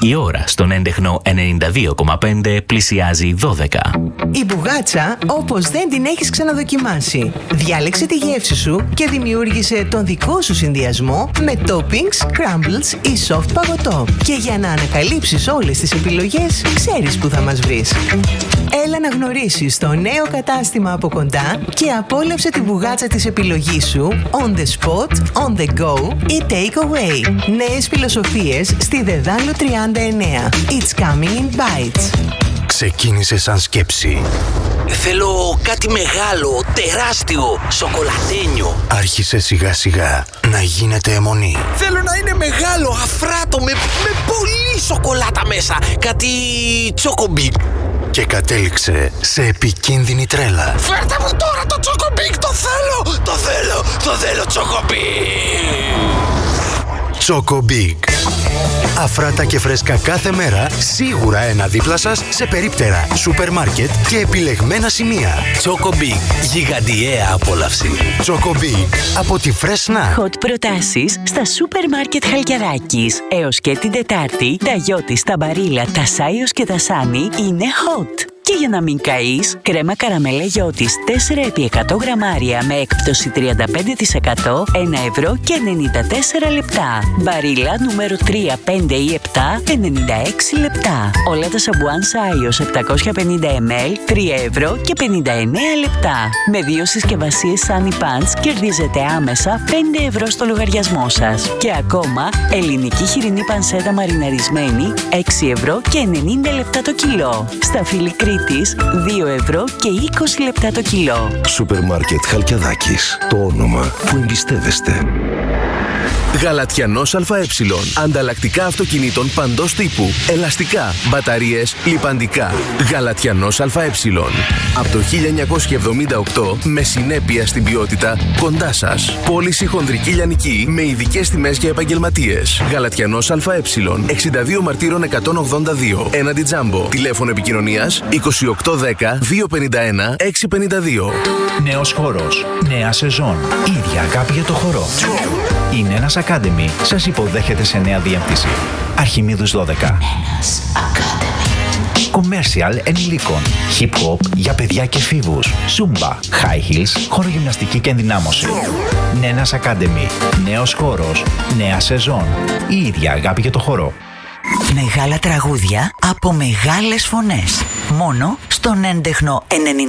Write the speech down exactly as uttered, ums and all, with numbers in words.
Η ώρα στον έντεχνο ενενήντα δύο κόμμα πέντε πλησιάζει δώδεκα. Η μπουγάτσα όπως δεν την έχεις ξαναδοκιμάσει. Διάλεξε τη γεύση σου και δημιούργησε τον δικό σου συνδυασμό με toppings, crumbles ή soft παγωτό. Και για να ανακαλύψεις όλες τις επιλογές, ξέρεις που θα μας βρεις. Έλα να γνωρίσεις το νέο κατάστημα από κοντά και απόλαυσε τη μπουγάτσα της επιλογής σου on the spot, on the go ή take away. Νέες φιλοσοφίες στη Δεδάλο τριάντα εννέα. It's coming in bites. Ξεκίνησε σαν σκέψη. Θέλω κάτι μεγάλο, τεράστιο, σοκολατένιο. Άρχισε σιγά σιγά να γίνεται αιμονή. Θέλω να είναι μεγάλο, αφράτο, με, με πολύ σοκολάτα μέσα. Κάτι τσοκομπίκ. Και κατέληξε σε επικίνδυνη τρέλα. Φέρτε μου τώρα το τσοκομπίκ, το θέλω, το θέλω, το θέλω τσοκομπίκ. Τσοκομπίκ. Αφράτα και φρέσκα κάθε μέρα, σίγουρα ένα δίπλα σας σε περίπτερα, σούπερ μάρκετ και επιλεγμένα σημεία. Τσοκομπίκ, γιγαντιαία απόλαυση. Τσοκομπίκ, από τη Φρέσνα. Hot προτάσεις στα σούπερ μάρκετ Χαλκιδάκης. Έως και την Τετάρτη, τα γιώτη, τα μπαρίλα, τα σάιος και τα σάνι είναι hot. Και για να μην καείς, κρέμα καραμέλα γιώτης τέσσερα επί εκατό γραμμάρια με έκπτωση τριάντα πέντε τοις εκατό, ένα ευρώ και ενενήντα τέσσερα λεπτά. Μπαρίλα νούμερο τρία, πέντε ή επτά, ενενήντα έξι λεπτά. Όλα τα σαμπουάν Σάιος επτακόσια πενήντα μιλιλίτρα, τρία ευρώ και πενήντα εννέα λεπτά. Με δύο συσκευασίες Sunny Pants κερδίζετε άμεσα πέντε ευρώ στο λογαριασμό σας. Και ακόμα, ελληνική χοιρινή πανσέτα μαριναρισμένη, έξι ευρώ και ενενήντα λεπτά το κιλό. Στα Φιλικρή της δύο ευρώ και είκοσι λεπτά το κιλό. Σούπερ μάρκετ Χαλκιαδάκης. Το όνομα που εμπιστεύεστε. Γαλατιανός ΑΕ. Ανταλλακτικά αυτοκινήτων παντός τύπου. Ελαστικά, μπαταρίες, λιπαντικά. Γαλατιανός ΑΕ. Από το χίλια εννιακόσια εβδομήντα οκτώ με συνέπεια στην ποιότητα κοντά σας. Πώληση χονδρική λιανική με ειδικές τιμές για επαγγελματίες. Γαλατιανός ΑΕ. εξήντα δύο Μαρτύρων εκατόν ογδόντα δύο. Έναντι Τζάμπο. Τηλέφωνο επικοινωνίας είκοσι οκτώ δέκα δύο πενήντα ένα έξι πενήντα δύο. Νέος χώρος. Νέα σεζόν. Ίδια αγάπη για το χορό. Η Νένας Academy σας υποδέχεται σε νέα διεύθυνση. Αρχιμίδους δώδεκα. Νένας Academy. Commercial ενηλίκων. Hip hop για παιδιά και εφήβους. Zumba, high heels, χορογυμναστική και ενδυνάμωση. Νένας Academy. Νέος χώρος. Νέα σεζόν. Η ίδια αγάπη για το χορό. Μεγάλα τραγούδια από μεγάλες φωνές. Μόνο στον έντεχνο ενενήντα.